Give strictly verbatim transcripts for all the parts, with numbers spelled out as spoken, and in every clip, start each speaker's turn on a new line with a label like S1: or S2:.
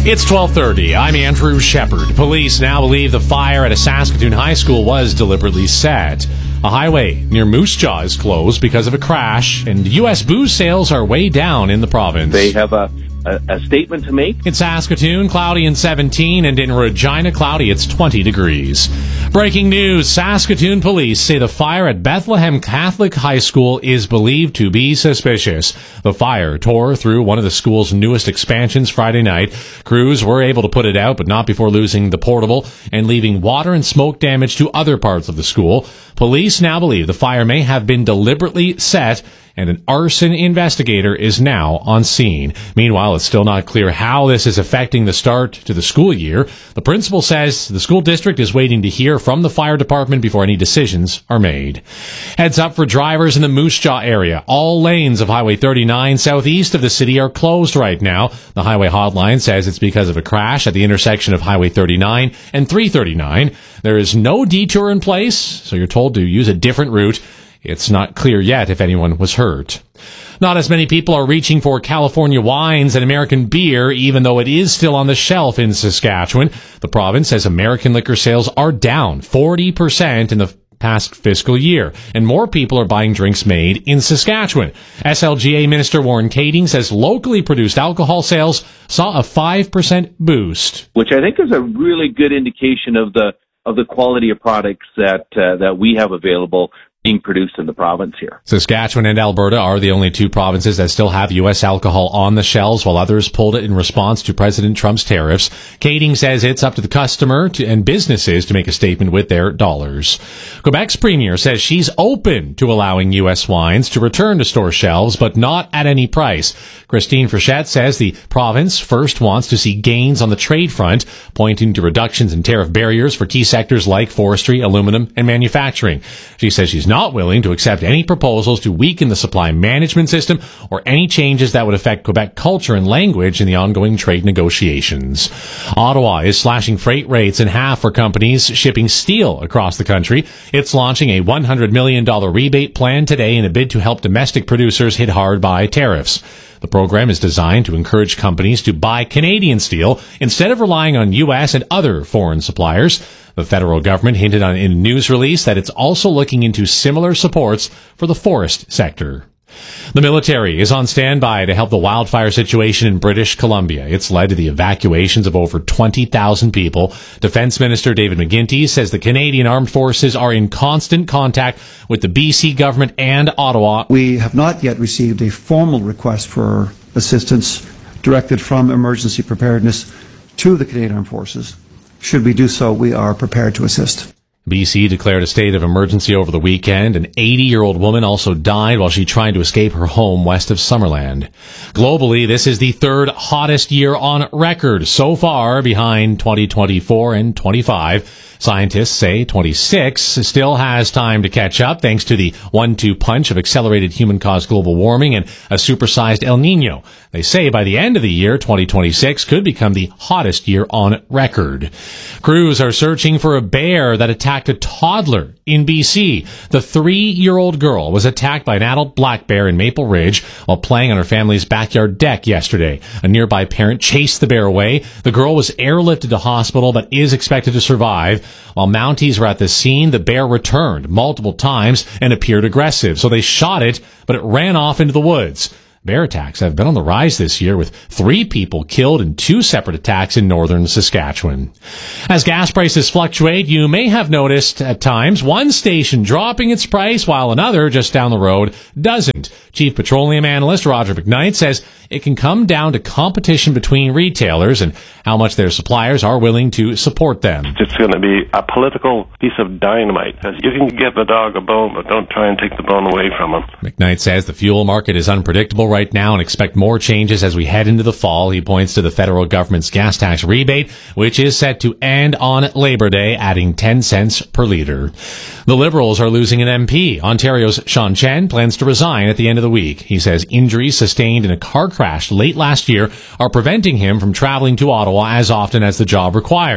S1: It's twelve thirty. I'm Andrew Shepard. Police now believe the fire at a Saskatoon high school was deliberately set. A highway near Moose Jaw is closed because of a crash, and U S booze sales are way down in the province.
S2: They have a, a, a statement to make.
S1: In Saskatoon, cloudy and seventeen, and in Regina, cloudy, it's twenty degrees. Breaking news, Saskatoon police say the fire at Bethlehem Catholic High School is believed to be suspicious. The fire tore through one of the school's newest expansions Friday night. Crews were able to put it out, but not before losing the portable and leaving water and smoke damage to other parts of the school. Police now believe the fire may have been deliberately set, and an arson investigator is now on scene. Meanwhile, it's still not clear how this is affecting the start to the school year. The principal says the school district is waiting to hear from the fire department before any decisions are made. Heads up for drivers in the Moose Jaw area. All lanes of Highway thirty-nine southeast of the city are closed right now. The highway hotline says it's because of a crash at the intersection of Highway thirty-nine and three thirty-nine. There is no detour in place, so you're told to use a different route. It's not clear yet if anyone was hurt. Not as many people are reaching for California wines and American beer, even though it is still on the shelf in Saskatchewan. The province says American liquor sales are down forty percent in the past fiscal year, and more people are buying drinks made in Saskatchewan. S L G A Minister Warren Kading says locally produced alcohol sales saw a five percent boost.
S2: Which I think is a really good indication of the of the quality of products that uh, that we have available being produced in the province here.
S1: Saskatchewan and Alberta are the only two provinces that still have U S alcohol on the shelves, while others pulled it in response to President Trump's tariffs. Kading says it's up to the customer to, and businesses to make a statement with their dollars. Quebec's premier says she's open to allowing U S wines to return to store shelves, but not at any price. Christine Frechette says the province first wants to see gains on the trade front, pointing to reductions in tariff barriers for key sectors like forestry, aluminum, and manufacturing. She says she's not not willing to accept any proposals to weaken the supply management system or any changes that would affect Quebec culture and language in the ongoing trade negotiations. Ottawa is slashing freight rates in half for companies shipping steel across the country. It's launching a one hundred million dollars rebate plan today in a bid to help domestic producers hit hard by tariffs. The program is designed to encourage companies to buy Canadian steel instead of relying on U S and other foreign suppliers. The federal government hinted on in a news release that it's also looking into similar supports for the forest sector. The military is on standby to help the wildfire situation in British Columbia. It's led to the evacuations of over twenty thousand people. Defense Minister David McGuinty says the Canadian Armed Forces are in constant contact with the B C government and Ottawa.
S3: We have not yet received a formal request for assistance directed from emergency preparedness to the Canadian Armed Forces. Should we do so, we are prepared to assist.
S1: B C declared a state of emergency over the weekend. An eighty-year-old woman also died while she tried to escape her home west of Summerland. Globally, this is the third hottest year on record so far, behind twenty twenty-four and twenty-five. Scientists say twenty-six still has time to catch up thanks to the one two punch of accelerated human-caused global warming and a supersized El Nino. They say by the end of the year, twenty twenty-six could become the hottest year on record. Crews are searching for a bear that attacked a toddler in B C. The three-year-old girl was attacked by an adult black bear in Maple Ridge while playing on her family's backyard deck yesterday. A nearby parent chased the bear away. The girl was airlifted to hospital but is expected to survive. While Mounties were at the scene, the bear returned multiple times and appeared aggressive, so they shot it, but it ran off into the woods. Bear attacks have been on the rise this year, with three people killed in two separate attacks in northern Saskatchewan. As gas prices fluctuate, you may have noticed at times one station dropping its price while another just down the road doesn't. Chief Petroleum Analyst Roger McKnight says it can come down to competition between retailers and how much their suppliers are willing to support them.
S4: It's going to be a political piece of dynamite. You can give the dog a bone, but don't try and take the bone away from him.
S1: McKnight says the fuel market is unpredictable right now and expect more changes as we head into the fall. He points to the federal government's gas tax rebate, which is set to end on Labor Day, adding ten cents per litre. The Liberals are losing an M P. Ontario's Sean Chen plans to resign at the end of the week. He says injuries sustained in a car crash late last year are preventing him from traveling to Ottawa as often as the job requires.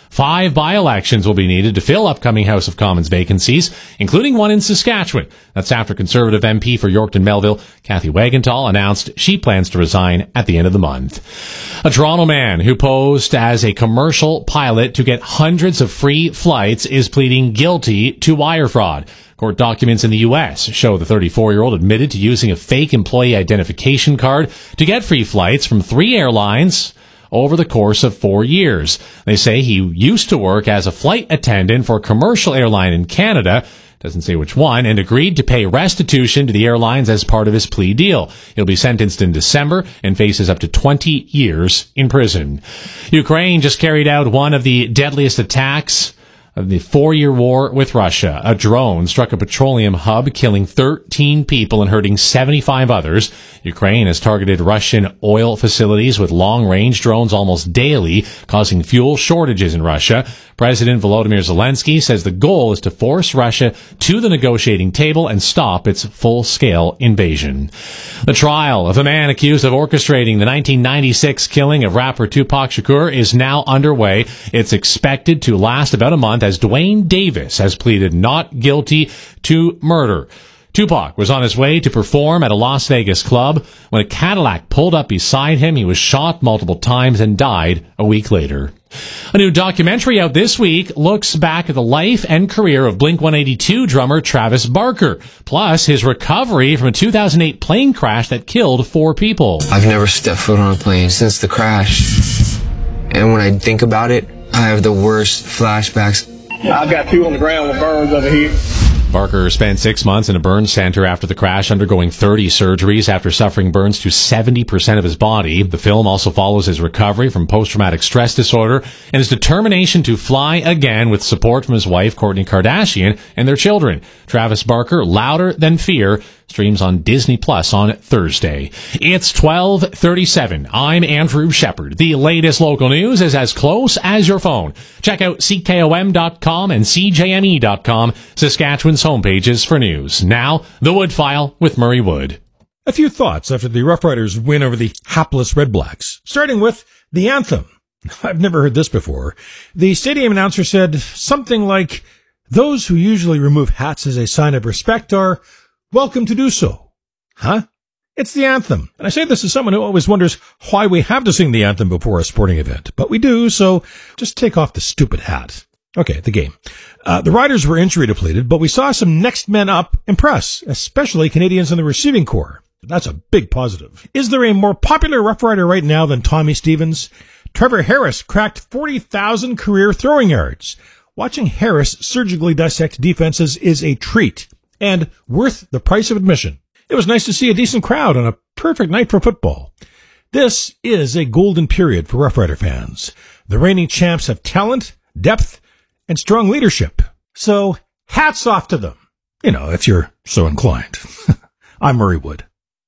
S1: Five by-elections will be needed to fill upcoming House of Commons vacancies, including one in Saskatchewan. That's after Conservative M P for Yorkton Melville, Kathy Wagenthal, announced she plans to resign at the end of the month. A Toronto man who posed as a commercial pilot to get hundreds of free flights is pleading guilty to wire fraud. Court documents in the U S show the thirty-four-year-old admitted to using a fake employee identification card to get free flights from three airlines over the course of four years. They say he used to work as a flight attendant for a commercial airline in Canada, doesn't say which one, and agreed to pay restitution to the airlines as part of his plea deal. He'll be sentenced in December and faces up to twenty years in prison. Ukraine just carried out one of the deadliest attacks of the four-year war with Russia. A drone struck a petroleum hub, killing thirteen people and hurting seventy-five others. Ukraine has targeted Russian oil facilities with long-range drones almost daily, causing fuel shortages in Russia. President Volodymyr Zelensky says the goal is to force Russia to the negotiating table and stop its full-scale invasion. The trial of a man accused of orchestrating the nineteen ninety-six killing of rapper Tupac Shakur is now underway. It's expected to last about a month as Dwayne Davis has pleaded not guilty to murder. Tupac was on his way to perform at a Las Vegas club when a Cadillac pulled up beside him. He was shot multiple times and died a week later. A new documentary out this week looks back at the life and career of Blink one eighty-two drummer Travis Barker, plus his recovery from a two thousand eight plane crash that killed four people.
S5: I've never stepped foot on a plane since the crash, and when I think about it, I have the worst flashbacks.
S6: I've got two on the ground with burns over here.
S1: Barker spent six months in a burn center after the crash, undergoing thirty surgeries after suffering burns to seventy percent of his body. The film also follows his recovery from post-traumatic stress disorder and his determination to fly again with support from his wife, Kourtney Kardashian, and their children. Travis Barker, Louder Than Fear, streams on Disney Plus on Thursday. It's twelve thirty-seven. I'm Andrew Shepard. The latest local news is as close as your phone. Check out C K O M dot com and C J M E dot com, Saskatchewan's homepages for news. Now, the Wood File with Murray Wood.
S7: A few thoughts after the Rough Riders win over the hapless Red Blacks, starting with the anthem. I've never heard this before. The stadium announcer said something like, "Those who usually remove hats as a sign of respect are welcome to do so." Huh? It's the anthem. And I say this as someone who always wonders why we have to sing the anthem before a sporting event. But we do, so just take off the stupid hat. Okay, the game. Uh, the Riders were injury depleted, but we saw some next men up impress, especially Canadians in the receiving corps. That's a big positive. Is there a more popular Rough Rider right now than Tommy Stevens? Trevor Harris cracked forty thousand career throwing yards. Watching Harris surgically dissect defenses is a treat and worth the price of admission. It was nice to see a decent crowd on a perfect night for football. This is a golden period for Rough Rider fans. The reigning champs have talent, depth, and strong leadership. So hats off to them, you know, if you're so inclined. I'm Murray Wood.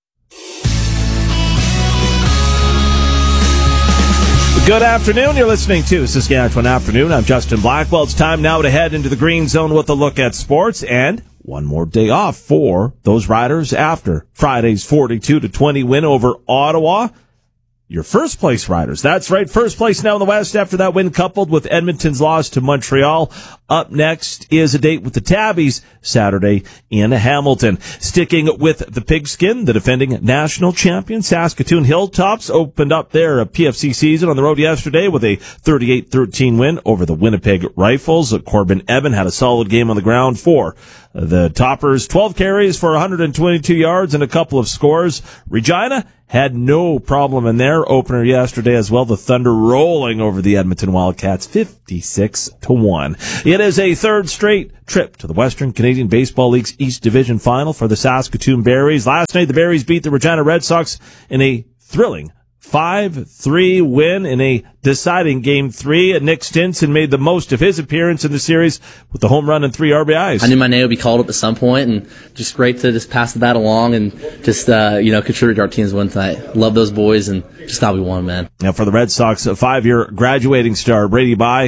S8: Good afternoon. You're listening to Saskatchewan Afternoon. I'm Justin Blackwell. It's time now to head into the green zone with a look at sports and one more day off for those Riders after Friday's forty-two to twenty win over Ottawa. Your first place Riders. That's right. First place now in the West after that win coupled with Edmonton's loss to Montreal. Up next is a date with the Tabbies Saturday in Hamilton. Sticking with the pigskin, the defending national champion Saskatoon Hilltops opened up their P F C season on the road yesterday with a thirty-eight thirteen win over the Winnipeg Rifles. Corbin Evan had a solid game on the ground for the Toppers. twelve carries for one hundred twenty-two yards and a couple of scores. Regina had no problem in their opener yesterday as well. The Thunder rolling over the Edmonton Wildcats fifty-six to one. It is a third straight trip to the Western Canadian Baseball League's East Division Final for the Saskatoon Berries. Last night, the Berries beat the Regina Red Sox in a thrilling five three win in a deciding Game three. Nick Stinson made the most of his appearance in the series with the home run and three R B Is.
S9: I knew my name would be called up at some point, and just great to just pass the bat along and just, uh, you know, contribute to our team's win tonight. Love those boys, and just thought we won, man.
S8: Now for the Red Sox, a five-year graduating star, Brady Bye,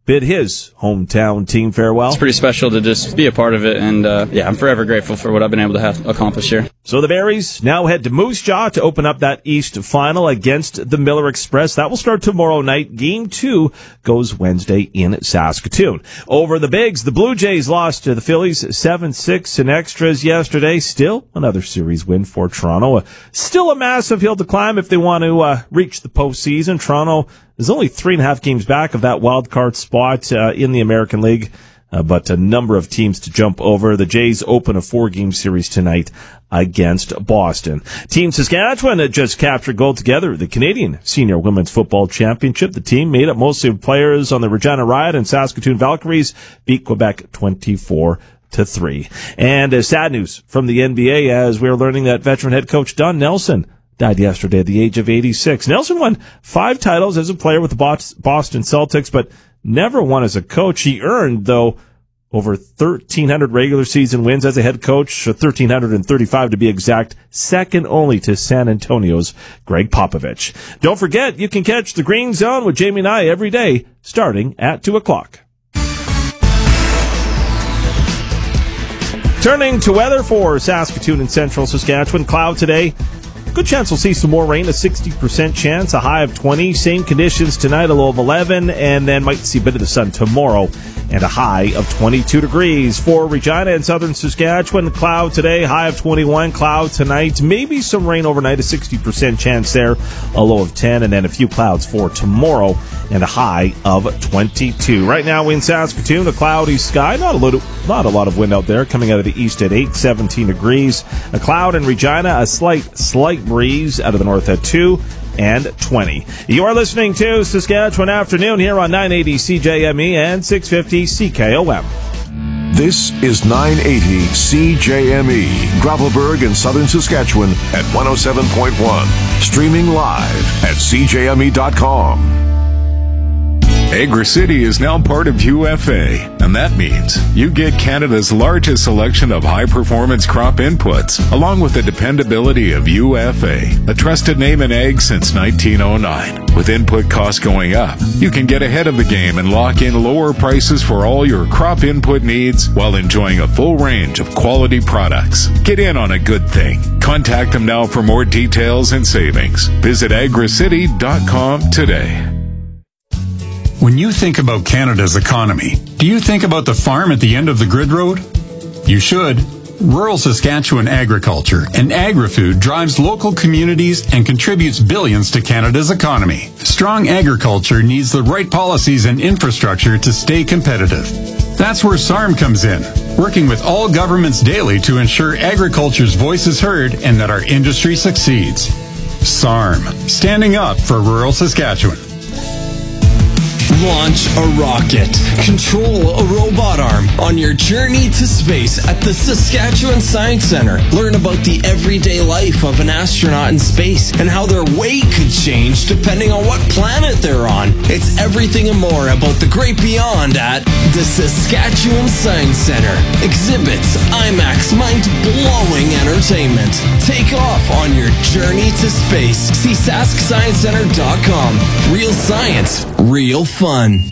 S8: bid his hometown team farewell.
S10: It's pretty special to just be a part of it, and uh, yeah, I'm forever grateful for what I've been able to have accomplished here.
S8: So the Berries now head to Moose Jaw to open up that East final against the Miller Express. That will start tomorrow night. Game two goes Wednesday in Saskatoon. Over the Bigs, the Blue Jays lost to the Phillies seven six in extras yesterday. Still another series win for Toronto. Uh, still a massive hill to climb if they want to uh, reach the postseason. Toronto is only three and a half games back of that wild card spot uh, in the American League. Uh, but a number of teams to jump over. The Jays open a four-game series tonight against Boston. Team Saskatchewan had just captured gold together at the Canadian Senior Women's Football Championship. The team, made up mostly of players on the Regina Riot and Saskatoon Valkyries, beat Quebec twenty-four to three. And uh, sad news from the N B A as we're learning that veteran head coach Don Nelson died yesterday at the age of eighty-six. Nelson won five titles as a player with the Boston Celtics, but never won as a coach. He earned, though, over thirteen hundred regular season wins as a head coach, one thousand three hundred thirty-five to be exact, second only to San Antonio's Greg Popovich. Don't forget, you can catch the Green Zone with Jamie and I every day, starting at two o'clock. Turning to weather for Saskatoon and central Saskatchewan, cloud today. Good chance we'll see some more rain, a sixty percent chance, a high of twenty. Same conditions tonight, a low of eleven, and then might see a bit of the sun tomorrow, and a high of twenty-two degrees. For Regina and southern Saskatchewan, cloud today, high of twenty-one, cloud tonight. Maybe some rain overnight, a sixty percent chance there, a low of ten, and then a few clouds for tomorrow, and a high of twenty-two. Right now in Saskatoon, a cloudy sky, not a little, not a lot of wind out there, coming out of the east at eight, seventeen degrees. A cloud in Regina, a slight, slight breeze out of the north at two and twenty. You are listening to Saskatchewan Afternoon here on nine eighty C J M E and six fifty C K O M.
S11: This is nine eighty C J M E, Gravelburg in southern Saskatchewan at one oh seven point one. Streaming live at c j m e dot com.
S12: Agri-City is now part of U F A, and that means you get Canada's largest selection of high-performance crop inputs, along with the dependability of U F A, a trusted name in ag since nineteen oh nine. With input costs going up, you can get ahead of the game and lock in lower prices for all your crop input needs while enjoying a full range of quality products. Get in on a good thing. Contact them now for more details and savings. Visit agri city dot com today.
S13: When you think about Canada's economy, do you think about the farm at the end of the grid road? You should. Rural Saskatchewan agriculture and agri-food drives local communities and contributes billions to Canada's economy. Strong agriculture needs the right policies and infrastructure to stay competitive. That's where S A R M comes in, working with all governments daily to ensure agriculture's voice is heard and that our industry succeeds. S A R M, standing up for rural Saskatchewan.
S14: Launch a rocket. Control a robot arm on your journey to space at the Saskatchewan Science Centre. Learn about the everyday life of an astronaut in space and how their weight could change depending on what planet they're on. It's everything and more about the great beyond at the Saskatchewan Science Centre. Exhibits, IMAX, mind-blowing entertainment. Take off on your journey to space. See sask science center dot com. Real science, real fun.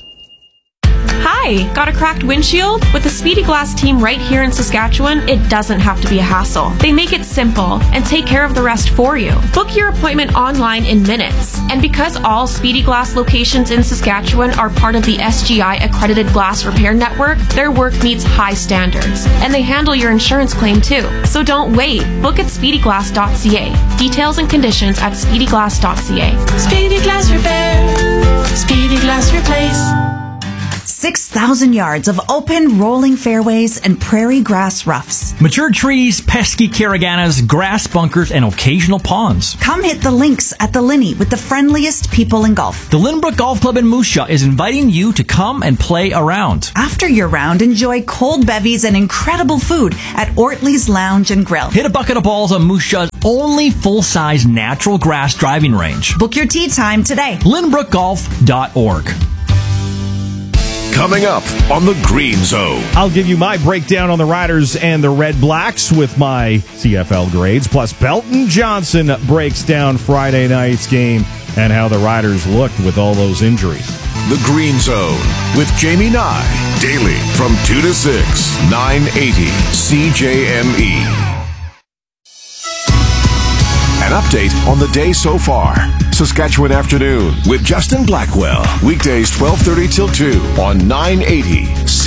S15: Hi, got a cracked windshield? With the Speedy Glass team right here in Saskatchewan, it doesn't have to be a hassle. They make it simple and take care of the rest for you. Book your appointment online in minutes. And because all Speedy Glass locations in Saskatchewan are part of the S G I accredited glass repair network, their work meets high standards. And they handle your insurance claim too. So don't wait. Book at speedy glass dot c a. Details and conditions at speedy glass dot c a.
S16: Speedy Glass Repair. Speedy Glass Replace. six thousand yards of open, rolling fairways and prairie grass roughs.
S17: Mature trees, pesky caraganas, grass bunkers, and occasional ponds.
S16: Come hit the links at the Linney with the friendliest people in golf.
S17: The Lynbrook Golf Club in Moose Jaw is inviting you to come and play around.
S16: After your round, enjoy cold bevies and incredible food at Ortley's Lounge and Grill.
S17: Hit a bucket of balls on Moose Jaw's only full-size natural grass driving range.
S16: Book your tee time today.
S17: lynbrook golf dot org.
S11: Coming up on the Green Zone.
S8: I'll give you my breakdown on the Riders and the Red Blacks with my C F L grades. Plus, Belton Johnson breaks down Friday night's game and how the Riders looked with all those injuries.
S11: The Green Zone with Jamie Nye. Daily from two to six, nine eighty C J M E. An update on the day so far. Saskatchewan Afternoon with Justin Blackwell. Weekdays twelve thirty till two on nine eighty